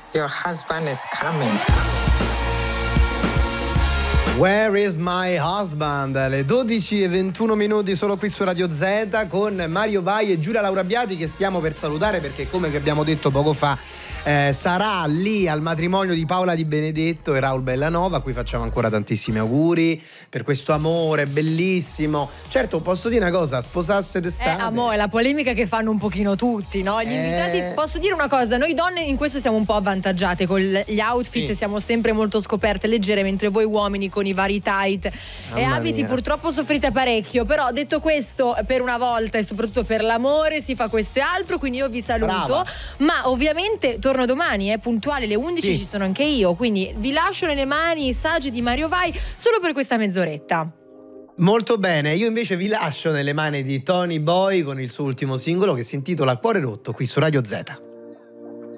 Your husband is coming. Where is my husband? Le 12:21 solo qui su Radio Z con Mario Vai e Giulia Laura Biati, che stiamo per salutare perché, come vi abbiamo detto poco fa, sarà lì al matrimonio di Paola Di Benedetto e Raul Bellanova, a cui facciamo ancora tantissimi auguri per questo amore bellissimo. Certo, posso dire una cosa, sposasse d'estate. È la polemica che fanno un pochino tutti, no? Gli invitati, posso dire una cosa, noi donne in questo siamo un po' avvantaggiate con gli outfit, sì. Siamo sempre molto scoperte, leggere, mentre voi uomini con i vari tight e abiti purtroppo soffrite parecchio. Però detto questo, per una volta e soprattutto per l'amore si fa questo e altro, quindi io vi saluto. Brava. Ma ovviamente torno domani, puntuale alle 11, sì. Ci sono anche io, quindi vi lascio nelle mani sagge di Mario Vai solo per questa mezz'oretta. Molto bene, io invece vi lascio nelle mani di Tony Boy con il suo ultimo singolo che si intitola Cuore rotto, qui su Radio Z.